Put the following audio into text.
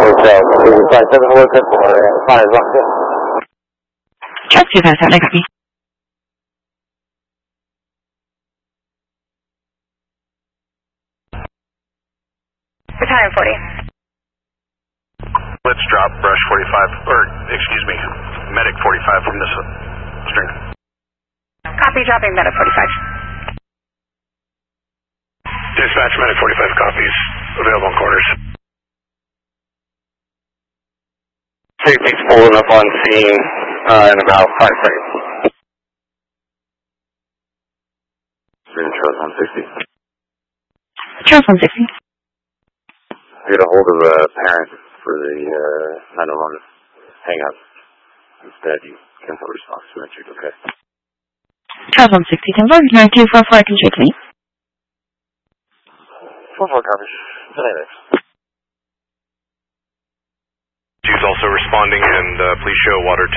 Hotel. 557 Hello Customer. 5 1. Just 257, copy. Battalion 40. Let's drop Brush 45, or excuse me, Medic 45 from this string. Copy, dropping Medic 45. Dispatch Medic 45 copies, available on quarters. Safety's pulling up on scene in about 5 seconds. Charles 160. Charles 160. Get a hold of a parent for the 911 hang-up. Instead, you cancel the response to metric, okay? Charles 160, 10 9244, I can check me. 44 copies. Next. She's also responding, and please show water